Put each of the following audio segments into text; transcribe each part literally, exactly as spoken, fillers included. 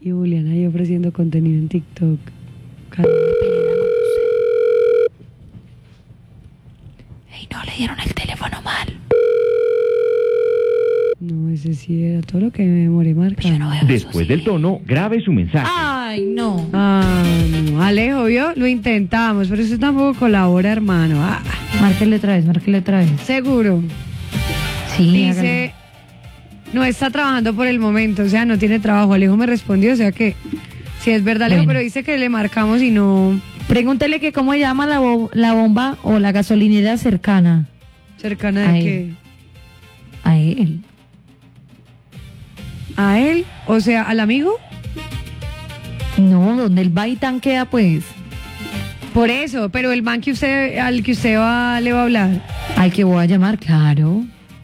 Y Julián ahí ofreciendo contenido en TikTok. Ey, no le dieron el teléfono mal. No, ese sí era todo lo que me demoré marcando. No Después del tono, grabe su mensaje. Ay, no. Ah, no. Alejo, ¿vio? Lo intentamos, pero usted tampoco colabora, hermano. Ah, Márquele otra vez, márquele otra vez. seguro. Sí, Dice, no está trabajando por el momento, o sea, no tiene trabajo. Alejo me respondió, o sea que sí es verdad, Alejo, Bueno. pero dice que le marcamos y no pregúntele que cómo llama la, bo- la bomba o la gasolinera cercana cercana de Ahí. qué. a él. ¿A él? O sea, ¿al amigo? No, donde él va y tanquea, pues. Por eso, pero el man que usted, al que usted va, le va a hablar. Al que voy a llamar, claro.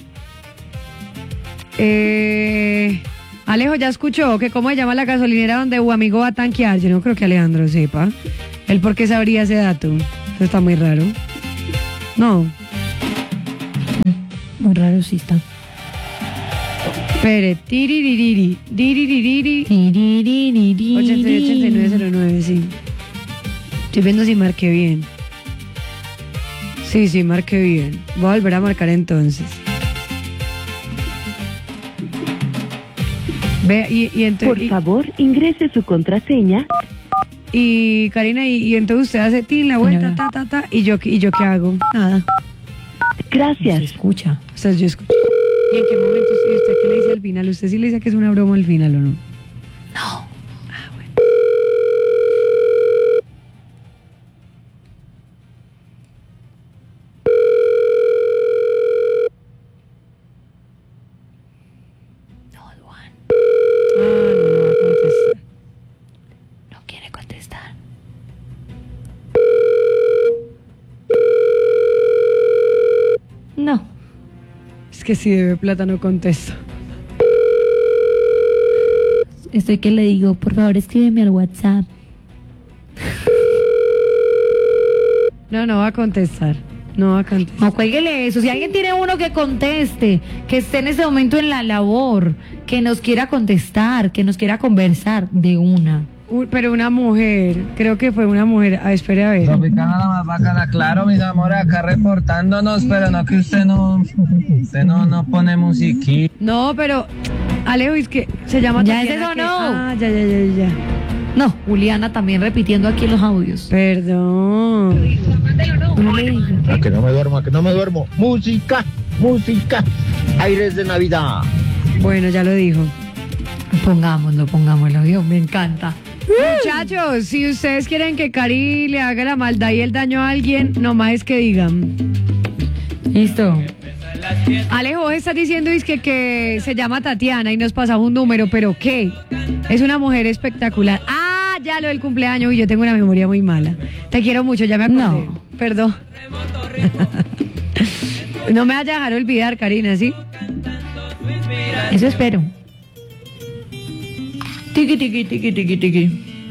Eh, Alejo, ¿ya escuchó que cómo se llama la gasolinera donde su amigo va a tanquear? Yo no creo que Alejandro sepa. ¿Él por qué sabría ese dato? Eso está muy raro. No. Muy raro sí está. Espere, tiriririri, diriririri, Tiririririri. ochenta y ocho, ochenta y nueve cero nueve, sí. Estoy viendo si marqué bien. Sí, sí, marqué bien. Voy a volver a marcar entonces. Ve, y, y entonces... Por favor, ingrese su contraseña. Y, y Karina, y, y entonces usted hace tin la vuelta, No. ta, ta, ta, y yo, y yo qué hago? Nada. Se Gracias. escucha. O sea, yo escucho. ¿Y en qué momento sí, usted qué le dice al final? ¿Usted sí le dice que es una broma al final o no? No. Ah, bueno. No, Duan. Ah, no, no va a contestar. No quiere contestar. No. Es que si debe plata no contesto. Estoy que le digo, por favor, escríbeme al WhatsApp. No, no va a contestar. No va a contestar. No, cuélguele eso. Si alguien tiene uno que conteste, que esté en ese momento en la labor, que nos quiera contestar, que nos quiera conversar de una. Uy, pero una mujer, creo que fue una mujer. Ah, espere a ver. Tropicana la más bacana, claro, mis amores, acá reportándonos, pero no que usted no, usted no, no pone musiquita. No, pero Alejo, es que se llama Ya Tatiana, ese sonó. que- Ah, ya, ya, ya, ya. No, Juliana también repitiendo aquí los audios. Perdón. No le digo. A que no me duermo, a que no me duermo. Música, música, aires de Navidad. Bueno, ya lo dijo. Pongámoslo, pongámoslo, Dios, me encanta. Muchachos, si ustedes quieren que Cari le haga la maldad y el daño a alguien, nomás es que digan. Listo. Alejo, vos estás diciendo es que, que se llama Tatiana y nos pasaba un número, pero ¿qué? Es una mujer espectacular. Ah, ya lo del cumpleaños y yo tengo una memoria muy mala. Te quiero mucho, ya me acordé. No. Perdón. No me vayas a dejar olvidar, Karina, ¿sí? Eso espero. Tiki, tiki, tiki, tiki, tiki.